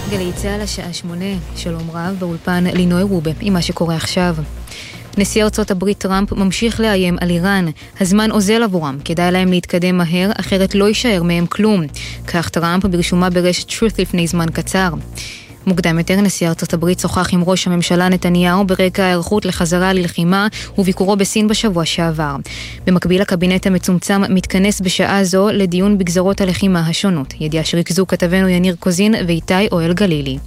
גלי צהל השעה 8, שלום רב, באולפן לינוי רובה, עם מה שקורה עכשיו. נשיא ארצות הברית טראמפ ממשיך לאיים על איראן. הזמן עוזל עבורם, כדאי להם להתקדם מהר, אחרת לא יישאר מהם כלום. כך טראמפ ברשומה ברשת Truth לפני זמן קצר. מוקדם יותר נשיא ארצות הברית שוחח עם ראש הממשלה נתניהו ברקע ההיערכות לחזרה ללחימה וביקורו בסין בשבוע שעבר. במקביל הקבינט המצומצם מתכנס בשעה זו לדיון בגזרות הלחימה השונות. ידיעה שריכזו כתבנו יניר קוזין ואיתי אוהל גלילי.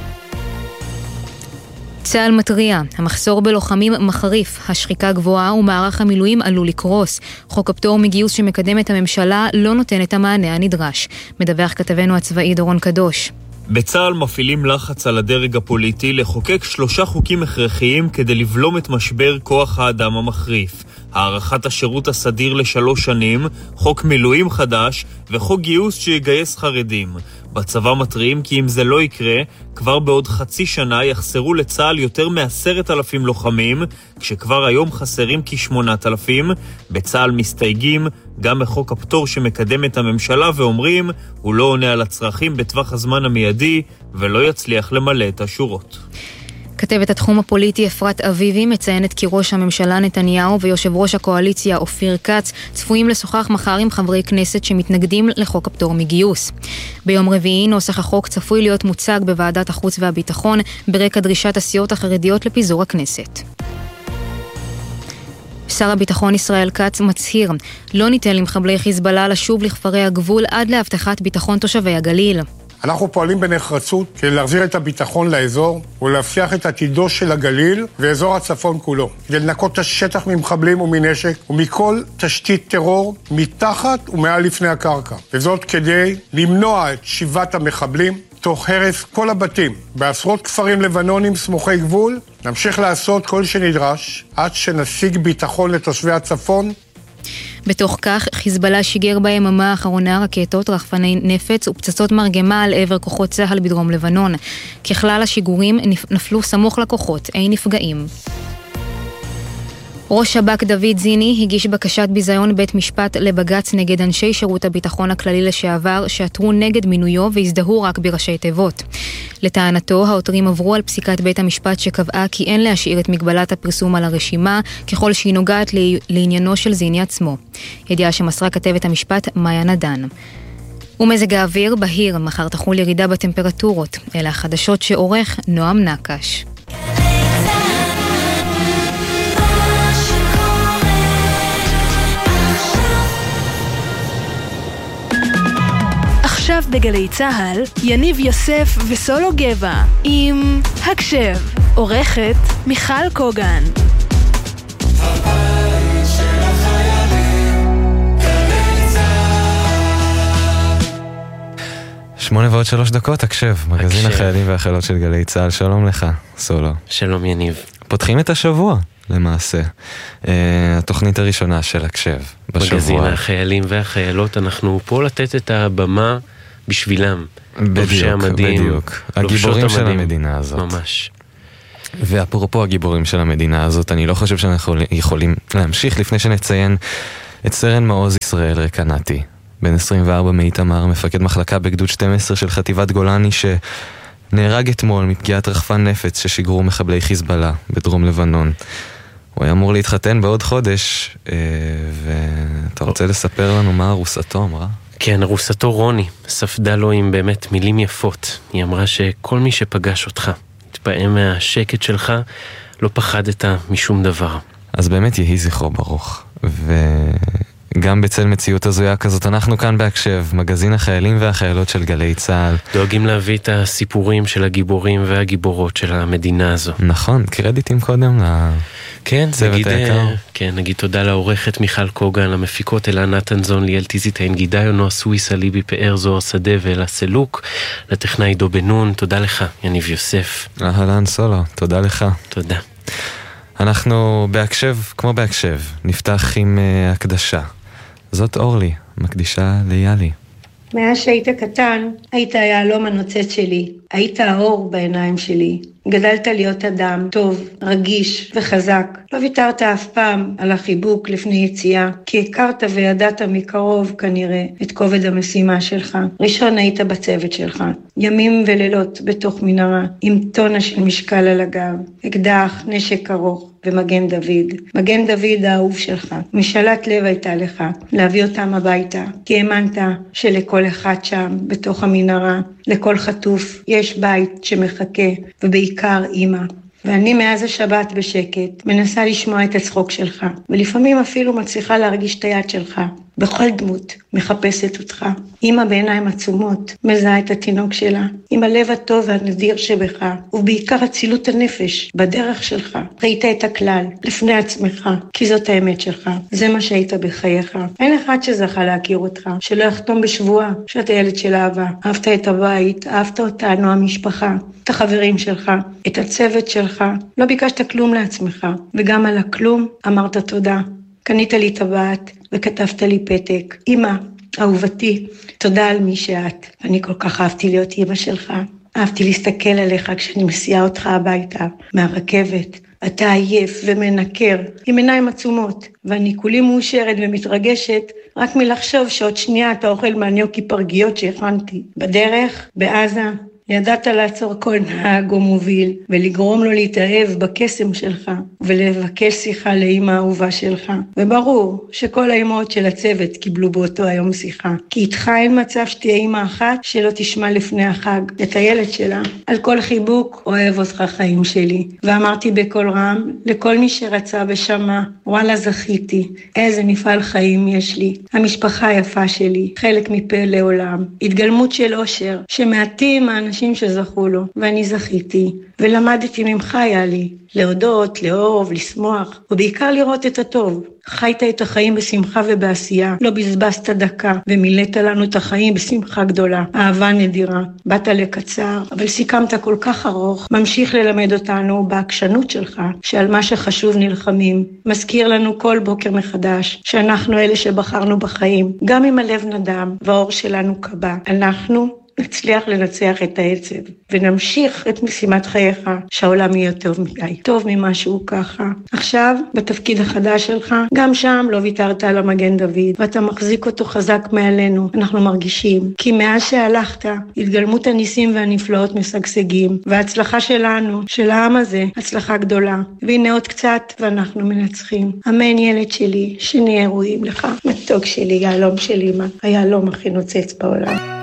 צה"ל מטריע, המחסור בלוחמים מחריף, השחיקה גבוהה ומערך המילואים עלול לקרוס. חוק הפטור מגיוס שמקדמת הממשלה לא נותן את המענה הנדרש. מדווח כתבנו הצבאי דורון קדוש. בצה"ל מפעילים לחץ על הדרג הפוליטי לחוקק 3 חוקים הכרחיים כדי לבלום את משבר כוח האדם המחריף. הארכת השירות הסדיר ל3 שנים, חוק מילואים חדש וחוק גיוס שיגייס חרדים. בצבא מטריעים כי אם זה לא יקרה, כבר בעוד חצי שנה יחסרו לצה"ל יותר מ10,000 לוחמים, כשכבר היום חסרים כ8,000. בצה"ל מסתייגים גם מחוק הפטור שמקדמת הממשלה ואומרים, הוא לא עונה על הצרכים בטווח הזמן המיידי ולא יצליח למלא את השורות. כתבת התחום הפוליטי אפרת אביבי מציינת כי ראש הממשלה נתניהו ויושב ראש הקואליציה אופיר כץ צפויים לשוחח מחר עם חברי כנסת שמתנגדים לחוק הפטור מגיוס. ביום רביעי נוסח החוק צפוי להיות מוצג בוועדת החוץ והביטחון ברקע דרישת הסיעות החרדיות לפיזור הכנסת. שר הביטחון ישראל כץ מצהיר, לא ניתן למחבלי חיזבאללה לשוב לכפרי הגבול עד להבטחת ביטחון תושבי הגליל. אנחנו פועלים בנחרצות כדי להחזיר את הביטחון לאזור ולהבטיח את עתידו של הגליל ואזור הצפון כולו. כדי לנקות את השטח ממחבלים ומנשק ומכל תשתית טרור מתחת ומעל לפני הקרקע. וזאת כדי למנוע את שיבת המחבלים תוך הרס כל הבתים בעשרות כפרים לבנונים סמוכי גבול. נמשיך לעשות כל שנדרש עד שנשיג ביטחון לתושבי הצפון. בתוך כך, חיזבאללה שיגר ביממה האחרונה רקטות, רחפני נפץ ופצצות מרגמה על עבר כוחות צה"ל בדרום לבנון. ככלל השיגורים נפלו סמוך לכוחות, אין נפגעים. ראש שב"כ דוד זיני הגיש בקשת ביזיון בית משפט לבג"ץ נגד אנשי שירות הביטחון הכללי לשעבר שעתרו נגד מינויו והזדהו רק בראשי תיבות. לטענתו, העותרים עברו על פסיקת בית המשפט שקבעה כי אין להשאיר את מגבלת הפרסום על הרשימה ככל שהיא נוגעת לעניינו של זיני עצמו. ידיעה שמסרה כתבת המשפט מאיה נדן. ומזג האוויר בהיר, מחר תחול ירידה בטמפרטורות. אלה החדשות שעורך נועם נקש. עכשיו בגלי צהל, יניב יוסף וסולו גבע עם הקשב, עורכת מיכל קוגן. הבית של החיילים, גלי צהל. 8:03, הקשב, מגזין החיילים והחיילות של גלי צהל. שלום לך, סולו. שלום יניב. פותחים את השבוע. למעשה, התוכנית הראשונה של הקשב בשבוע. מגזין החיילים והחיילות, אנחנו פה לתת את הבמה בשבילם. בדיוק. הגיבורים של המדינה הזאת. ממש. ואפרופו הגיבורים של המדינה הזאת, אני לא חושב שאנחנו יכולים להמשיך לפני שנציין את סרן מעוז ישראל רקנתי, בן 24 מאיתמר, מפקד מחלקה בגדוד 12 של חטיבת גולני שנהרג אתמול מפגיעת רחפן נפץ ששיגרו מחבלי חיזבאללה בדרום לבנון. הוא היה אמור להתחתן בעוד חודש, ואתה רוצה לספר לנו מה ארוסתו אמרה? כן, ארוסתו רוני ספדה לו עם באמת מילים יפות. היא אמרה שכל מי שפגש אותך, התפעם מהשקט שלך, לא פחדת משום דבר. אז באמת יהי זכרו ברוך. וגם בצל מציאות הזויה כזאת, אנחנו כאן בהקשב, מגזין החיילים והחיילות של גלי צהל. דואגים להביא את הסיפורים של הגיבורים והגיבורות של המדינה הזו. נכון, קרדיטים קודם לצוות היקר. כן, נגיד תודה לעורכת מיכל קוגן, למפיקות אלה נתנזון, ליאל טיזיטיין, גידי נועה סוויסה, ליבי פאר, זוהר שדה ואלה סלוק, לטכנאי דו בנון. תודה לך, יניב יוסף. אהלן סולו, תודה לך. תודה. אנחנו בהקשב, כמו בהקשב, נפתח עם הקדשה. זאת אורלי, מקדישה ליאלי. מאז שהיית קטן, היית היהלום הנוצץ שלי. היית האור בעיניים שלי. גדלת להיות אדם טוב, רגיש וחזק. לא ויתרת אף פעם על החיבוק לפני יציאה, כי הכרת וידעת מקרוב כנראה את כובד המשימה שלך. ראשון היית בצוות שלך, ימים ולילות בתוך מנהרה, עם טונה של משקל על הגב, אקדח, נשק ארוך ומגן דוד. מגן דוד האהוב שלך. משאלת לב הייתה לך, להביא אותם הביתה, כי האמנת שלכל אחד שם, בתוך המנהרה, לכל חטוף, יש בית שמחכה, ובעיקר אמא. ואני מאז השבת בשקט, מנסה לשמוע את הצחוק שלך, ולפעמים אפילו מצליחה להרגיש את היד שלך. בכל דמות מחפשת אותך. אמא בעיניים עצומות מזהה את התינוק שלה, עם הלב הטוב והנדיר שבך, ובעיקר הצילות הנפש בדרך שלך. ראית את הכלל לפני עצמך, כי זאת האמת שלך. זה מה שהיית בחייך. אין אחד שזכה להכיר אותך, שלא יחתום בשבועה שאתה ילד של אהבה. אהבת את הבית, אהבת אותנו, המשפחה, את החברים שלך, את הצוות שלך. לא ביקשת כלום לעצמך, וגם על הכלום אמרת תודה. קנית לי טבעת וכתבת לי פתק. אמא, אהובתי, תודה על מי שאת. אני כל כך אהבתי להיות אמא שלך. אהבתי להסתכל עליך כשאני מסיעה אותך הביתה, מהרכבת. אתה עייף ומנקר, עם עיניים עצומות, ואני כולי מאושרת ומתרגשת, רק מלחשוב שעוד שנייה אתה אוכל מהניוקי פרגיות שהכנתי. בדרך, בעזה, ידעת לעצור כל נהג או מוביל, ולגרום לו להתאהב בקסם שלך, ולבקש שיחה לאמא האהובה שלך. וברור שכל האמהות של הצוות קיבלו באותו היום שיחה. כי איתך אין מצב שתהיה אמא אחת שלא תשמע לפני החג את הילד שלה. על כל חיבוק אוהב אותך חיים שלי. ואמרתי בקול רם לכל מי שרצה ושמע, וואלה זכיתי, איזה מפעל חיים יש לי. המשפחה היפה שלי, חלק מפה לעולם. התגלמות של אושר, שמעטים האנשים שזכו לו, ואני זכיתי, ולמדתי ממך היה לי, להודות, לאהוב, לשמוח, ובעיקר לראות את הטוב. חיית את החיים בשמחה ובעשייה, לא בזבזת דקה, ומילאת לנו את החיים בשמחה גדולה, אהבה נדירה. באת לקצר, אבל סיכמת כל כך ארוך, ממשיך ללמד אותנו בעקשנות שלך, שעל מה שחשוב נלחמים. מזכיר לנו כל בוקר מחדש, שאנחנו אלה שבחרנו בחיים, גם אם הלב נדם, והאור שלנו קבע. אנחנו נצליח לנצח את העצב, ונמשיך את משימת חייך, שהעולם יהיה טוב מדי, טוב ממה שהוא ככה. עכשיו, בתפקיד החדש שלך, גם שם לא ויתרת על המגן דוד, ואתה מחזיק אותו חזק מעלינו. אנחנו מרגישים, כי מאז שהלכת, התגלמות הניסים והנפלאות משגשגים, וההצלחה שלנו, של העם הזה, הצלחה גדולה. והנה עוד קצת, ואנחנו מנצחים. אמן ילד שלי, שנהיה ראויים לך. מתוק שלי, יהלום של אמא, היהלום הכי נוצץ בעולם.